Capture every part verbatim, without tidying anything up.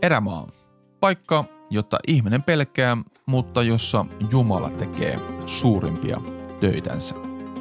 Erämaa. Paikka, jota ihminen pelkää, mutta jossa Jumala tekee suurimpia töitänsä.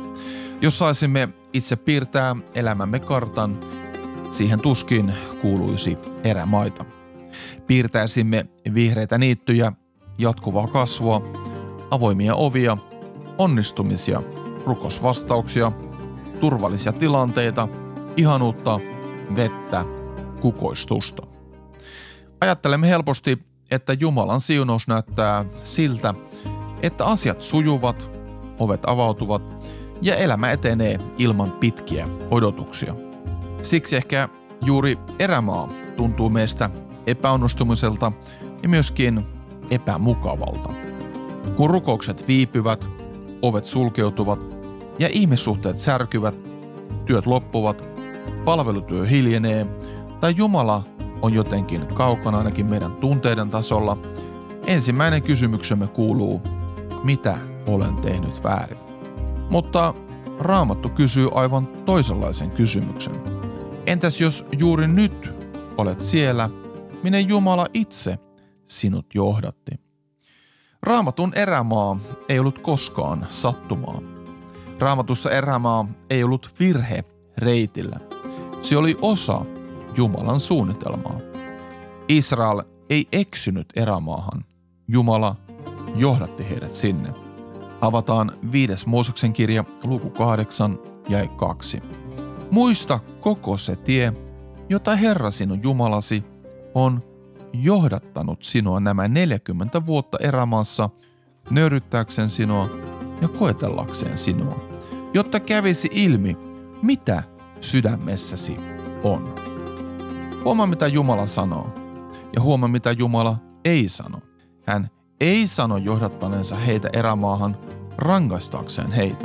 Jos saisimme itse piirtää elämämme kartan, siihen tuskin kuuluisi erämaita. Piirtäisimme vihreitä niittyjä, jatkuvaa kasvua, avoimia ovia, onnistumisia, rukosvastauksia, turvallisia tilanteita, ihanuutta, vettä, kukoistusta. Ajattelemme helposti, että Jumalan siunaus näyttää siltä, että asiat sujuvat, ovet avautuvat ja elämä etenee ilman pitkiä odotuksia. Siksi ehkä juuri erämaa tuntuu meistä epäonnistumiselta ja myöskin epämukavalta. Kun rukoukset viipyvät, ovet sulkeutuvat ja ihmissuhteet särkyvät, työt loppuvat, palvelutyö hiljenee tai Jumala on jotenkin kaukana ainakin meidän tunteiden tasolla, ensimmäinen kysymyksemme kuuluu, mitä olen tehnyt väärin? Mutta Raamattu kysyy aivan toisenlaisen kysymyksen. Entäs jos juuri nyt olet siellä, minne Jumala itse sinut johdatti? Raamatun erämaa ei ollut koskaan sattumaa. Raamatussa erämaa ei ollut virhe reitillä. Se oli osa Jumalan suunnitelmaa. Israel ei eksynyt erämaahan. Jumala johdatti heidät sinne. Avataan viides Mooseksen kirja, luku kahdeksan ja kaksi. Muista koko se tie, jota Herra sinun Jumalasi on johdattanut sinua nämä neljäkymmentä vuotta erämaassa, nöyryttääkseen sinua ja koetellakseen sinua, jotta kävisi ilmi, mitä sydämessäsi on. Huomaa, mitä Jumala sanoo, ja huomaa, mitä Jumala ei sano. Hän ei sano johdattaneensa heitä erämaahan rangaistakseen heitä.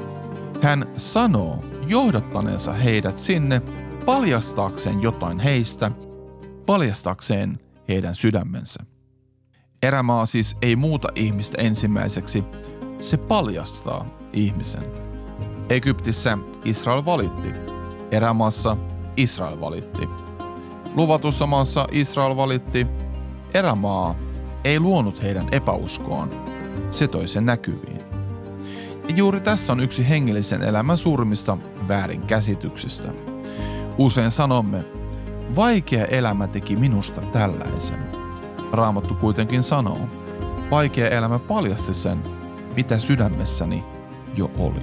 Hän sanoo johdattaneensa heidät sinne paljastaakseen jotain heistä, paljastaakseen heidän sydämensä. Erämaa siis ei muuta ihmistä ensimmäiseksi, se paljastaa ihmisen. Egyptissä Israel valitti, erämaassa Israel valitti. Luvatussa maassa Israel valitti, erämaa ei luonut heidän epäuskoaan, se toi sen näkyviin. Ja juuri tässä on yksi hengellisen elämän suurimmista väärinkäsityksistä. Usein sanomme, vaikea elämä teki minusta tällaisen. Raamattu kuitenkin sanoo, vaikea elämä paljasti sen, mitä sydämessäni jo oli.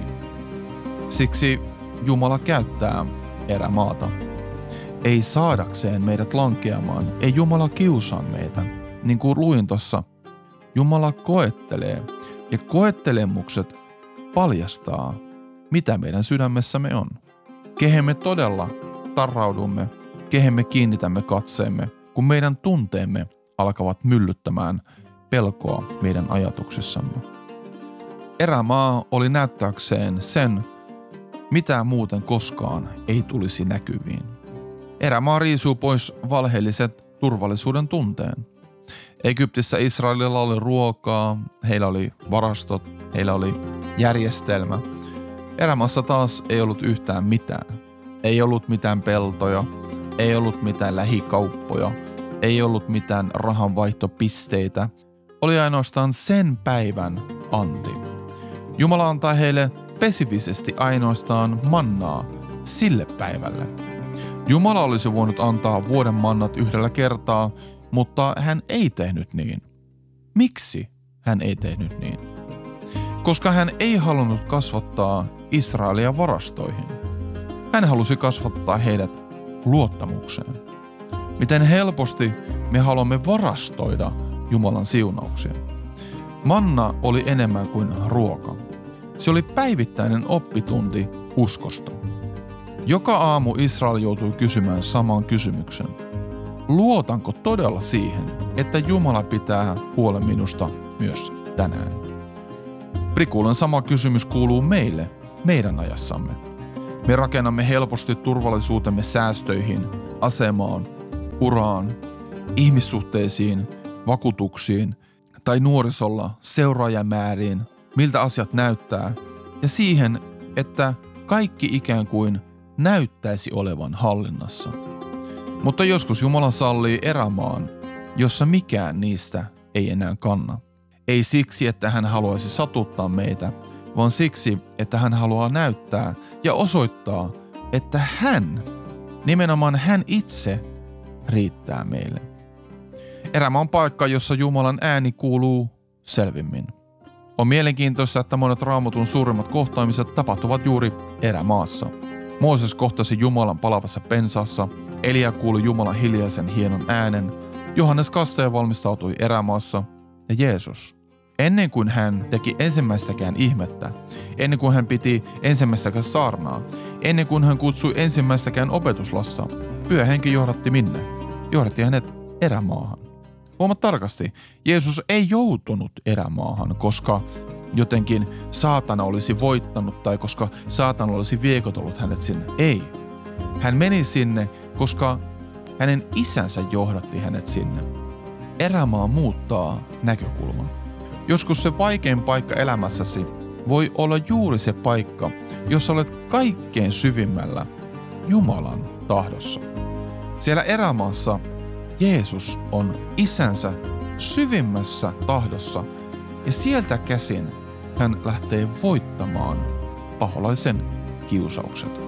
Siksi Jumala käyttää erämaata. Ei saadakseen meidät lankeamaan, ei Jumala kiusaa meitä. Niin kuin luin tuossa, Jumala koettelee ja koettelemukset paljastaa, mitä meidän sydämessämme on. Kehen me todella tarraudumme, kehen me kiinnitämme katseemme, kun meidän tunteemme alkavat myllyttämään pelkoa meidän ajatuksissamme. Erämaa oli näyttääkseen sen, mitä muuten koskaan ei tulisi näkyviin. Erämaa riisuu pois valheelliset turvallisuuden tunteen. Egyptissä Israelilla oli ruokaa, heillä oli varastot, heillä oli järjestelmä. Erämaassa taas ei ollut yhtään mitään. Ei ollut mitään peltoja, ei ollut mitään lähikauppoja, ei ollut mitään rahanvaihtopisteitä. Oli ainoastaan sen päivän anti. Jumala antaa heille spesifisesti ainoastaan mannaa sille päivälle. Jumala olisi voinut antaa vuoden mannat yhdellä kertaa, mutta hän ei tehnyt niin. Miksi hän ei tehnyt niin? Koska hän ei halunnut kasvattaa Israelia varastoihin. Hän halusi kasvattaa heidät luottamukseen. Miten helposti me haluamme varastoida Jumalan siunauksia. Manna oli enemmän kuin ruoka. Se oli päivittäinen oppitunti uskosta. Joka aamu Israel joutui kysymään saman kysymyksen. Luotanko todella siihen, että Jumala pitää huolen minusta myös tänään? Prikuulen sama kysymys kuuluu meille, meidän ajassamme. Me rakennamme helposti turvallisuutemme säästöihin, asemaan, uraan, ihmissuhteisiin, vakuutuksiin tai nuorisolla seuraajamääriin, miltä asiat näyttää, ja siihen, että kaikki ikään kuin näyttäisi olevan hallinnassa. Mutta joskus Jumala sallii erämaan jossa mikään niistä ei enää kanna. Ei siksi, että hän haluaisi satuttaa meitä, vaan siksi, että hän haluaa näyttää ja osoittaa, että hän, nimenomaan hän itse, riittää meille. Erämaa on paikka, jossa Jumalan ääni kuuluu selvimmin. On mielenkiintoista, että monet Raamatun suurimmat kohtaamiset tapahtuvat juuri erämaassa. Mooses kohtasi Jumalan palavassa pensaassa, Elia kuuli Jumalan hiljaisen hienon äänen, Johannes Kastaja valmistautui erämaassa ja Jeesus. Ennen kuin hän teki ensimmäistäkään ihmettä, ennen kuin hän piti ensimmäistäkään saarnaa, ennen kuin hän kutsui ensimmäistäkään opetuslasta, Pyhä Henki johdatti minne? Johdatti hänet erämaahan. Huomaa tarkasti, Jeesus ei joutunut erämaahan, koska jotenkin saatana olisi voittanut tai koska saatana olisi viekotellut hänet sinne. Ei. Hän meni sinne, koska hänen isänsä johdatti hänet sinne. Erämaa muuttaa näkökulman. Joskus se vaikein paikka elämässäsi voi olla juuri se paikka, jossa olet kaikkein syvimmällä Jumalan tahdossa. Siellä erämaassa Jeesus on isänsä syvimmässä tahdossa ja sieltä käsin hän lähtee voittamaan paholaisen kiusaukset.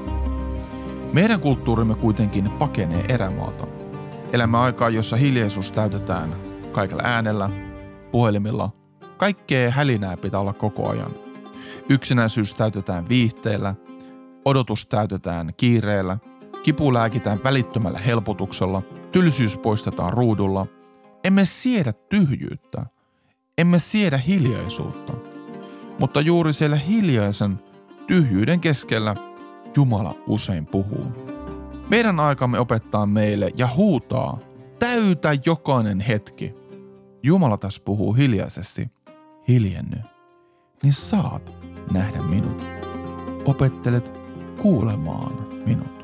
Meidän kulttuurimme kuitenkin pakenee erämaata. Elämme aikaa, jossa hiljaisuus täytetään kaikella äänellä, puhelimilla. Kaikkea hälinää pitää olla koko ajan. Yksinäisyys täytetään viihteellä, odotus täytetään kiireellä, kipu lääkitään välittömällä helpotuksella, tylsyys poistetaan ruudulla. Emme siedä tyhjyyttä, emme siedä hiljaisuutta. Mutta juuri siellä hiljaisen tyhjyyden keskellä Jumala usein puhuu. Meidän aikamme opettaa meille ja huutaa, täytä jokainen hetki. Jumala taas puhuu hiljaisesti, hiljenny, niin saat nähdä minut. Opettelet kuulemaan minut.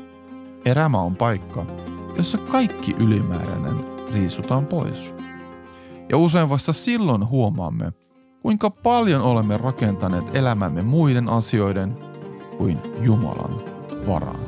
Erämaa on paikka, jossa kaikki ylimääräinen riisutaan pois. Ja usein vasta silloin huomaamme, kuinka paljon olemme rakentaneet elämämme muiden asioiden kuin Jumalan varaan.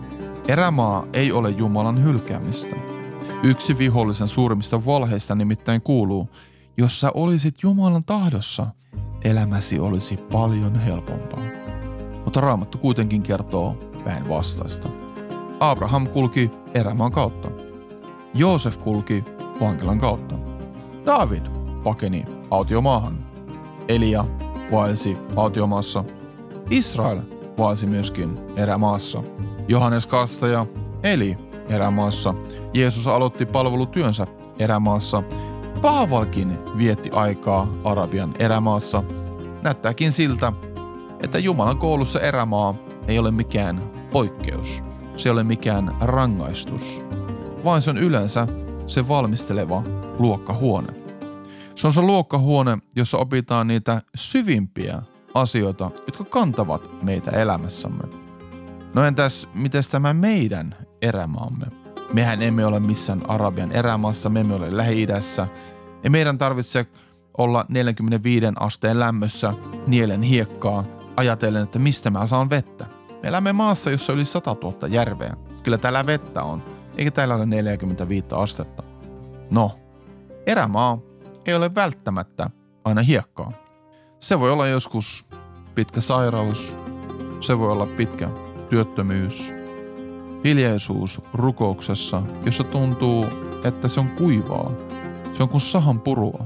Erämaa ei ole Jumalan hylkäämistä. Yksi vihollisen suurimmista valheista nimittäin kuuluu, jos sä olisit Jumalan tahdossa, elämäsi olisi paljon helpompaa. Mutta Raamattu kuitenkin kertoo päinvastaista. Abraham kulki erämaan kautta. Joosef kulki vankilan kautta. David pakeni autiomaahan. Elia vaelsi autiomaassa. Israel vaelsi myöskin erämaassa. Johannes Kastaja eli erämaassa. Jeesus aloitti palvelutyönsä erämaassa. Paavalkin vietti aikaa Arabian erämaassa. Näyttääkin siltä, että Jumalan koulussa erämaa ei ole mikään poikkeus. Se ei ole mikään rangaistus, vaan se on yleensä se valmisteleva luokkahuone. Se on se luokkahuone, jossa opitaan niitä syvimpiä asioita, jotka kantavat meitä elämässämme. No entäs, miten tämä meidän erämaamme? Mehän emme ole missään Arabian erämaassa, me emme ole Lähi-idässä. Ei meidän tarvitse olla neljäkymmentäviisi asteen lämmössä nielen hiekkaa ajatellen, että mistä mä saan vettä. Me elämme maassa, jossa on yli sata tuhatta järveä. Kyllä täällä vettä on, eikä täällä ole neljäkymmentäviisi astetta. No, erämaa ei ole välttämättä aina hiekkaa. Se voi olla joskus pitkä sairaus, se voi olla pitkä työttömyys, hiljaisuus rukouksessa, jossa tuntuu, että se on kuivaa, se on kuin sahan purua.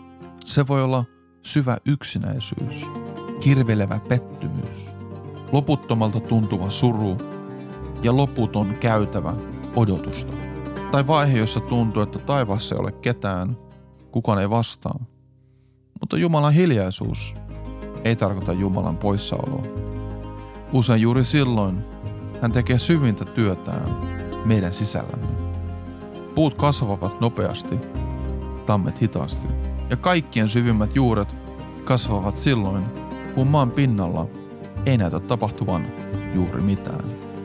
Se voi olla syvä yksinäisyys, kirvelevä pettymys, loputtomalta tuntuva suru ja loputon käytävä odotusta. Tai vaihe, jossa tuntuu, että taivaassa ei ole ketään, kukaan ei vastaa. Mutta Jumalan hiljaisuus ei tarkoita Jumalan poissaoloa. Usein juuri silloin hän tekee syvintä työtään meidän sisällämme. Puut kasvavat nopeasti, tammet hitaasti. Ja kaikkien syvimmät juuret kasvavat silloin, kun maan pinnalla ei näytä tapahtuvan juuri mitään.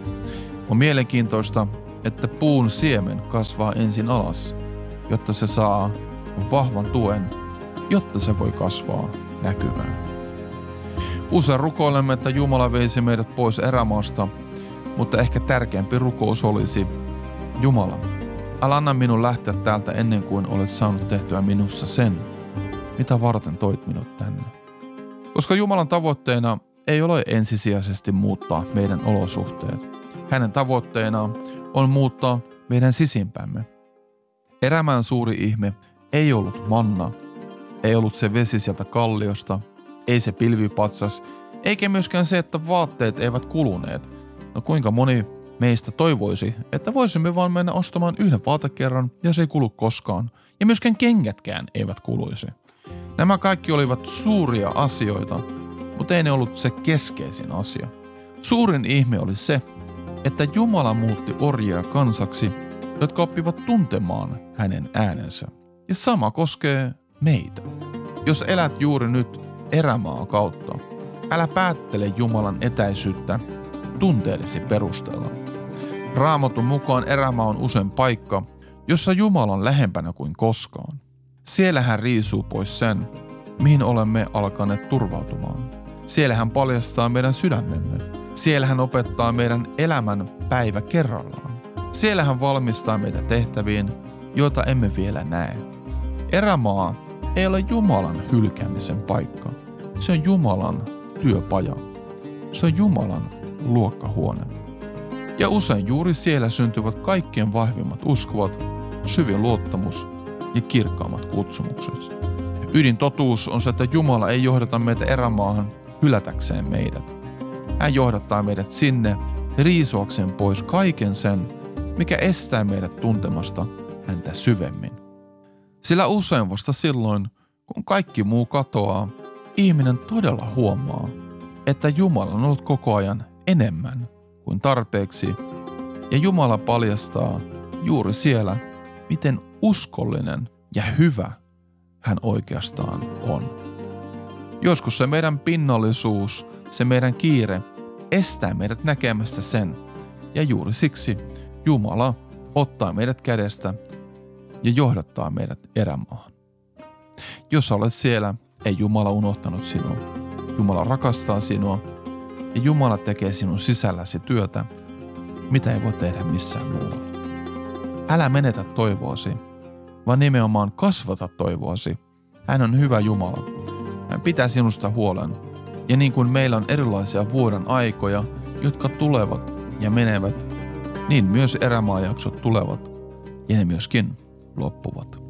On mielenkiintoista, että puun siemen kasvaa ensin alas, jotta se saa vahvan tuen, jotta se voi kasvaa näkyvään. Usein rukoilemme, että Jumala veisi meidät pois erämaasta, mutta ehkä tärkeämpi rukous olisi: Jumala, Älä anna minun lähteä täältä ennen kuin olet saanut tehtyä minussa sen, mitä varten toit minut tänne. Koska Jumalan tavoitteena ei ole ensisijaisesti muuttaa meidän olosuhteet. Hänen tavoitteenaan on muuttaa meidän sisimpämme. Erämaan suuri ihme ei ollut manna, ei ollut se vesi sieltä kalliosta, ei se pilvipatsas, eikä myöskään se, että vaatteet eivät kuluneet. No kuinka moni meistä toivoisi, että voisimme vaan mennä ostamaan yhden vaatekerran ja se ei kulu koskaan. Ja myöskään kengätkään eivät kuluisi. Nämä kaikki olivat suuria asioita, mutta ei ne ollut se keskeisin asia. Suurin ihme oli se, että Jumala muutti orjia kansaksi, jotka oppivat tuntemaan hänen äänensä. Ja sama koskee meitä. Jos elät juuri nyt erämaa kautta, älä päättele Jumalan etäisyyttä tunteellesi perusteella. Raamatun mukaan erämaa on usein paikka, jossa Jumala on lähempänä kuin koskaan. Siellä hän riisuu pois sen, mihin olemme alkaneet turvautumaan. Siellä hän paljastaa meidän sydämemme. Siellä hän opettaa meidän elämän päivä kerrallaan. Siellä hän valmistaa meitä tehtäviin, joita emme vielä näe. Erämaa ei ole Jumalan hylkäämisen paikka. Se on Jumalan työpaja. Se on Jumalan luokkahuone. Ja usein juuri siellä syntyvät kaikkien vahvimmat uskovat, syvin luottamus ja kirkkaammat kutsumukset. Ydintotuus on se, että Jumala ei johdata meitä erämaahan hylätäkseen meidät. Hän johdattaa meidät sinne riisuakseen pois kaiken sen, mikä estää meidät tuntemasta häntä syvemmin. Sillä usein vasta silloin, kun kaikki muu katoaa, ihminen todella huomaa, että Jumala on ollut koko ajan enemmän kuin tarpeeksi, ja Jumala paljastaa juuri siellä, miten uskollinen ja hyvä hän oikeastaan on. Joskus se meidän pinnallisuus, se meidän kiire estää meidät näkemästä sen, ja juuri siksi Jumala ottaa meidät kädestä ja johdattaa meidät erämaahan. Jos olet siellä, ei Jumala unohtanut sinua. Jumala rakastaa sinua ja Jumala tekee sinun sisälläsi työtä, mitä ei voi tehdä missään muualla. Älä menetä toivoasi, vaan nimenomaan kasvata toivoasi. Hän on hyvä Jumala. Hän pitää sinusta huolen. Ja niin kuin meillä on erilaisia vuoden aikoja, jotka tulevat ja menevät, niin myös erämaajaksot tulevat ja ne myöskin loppuvat.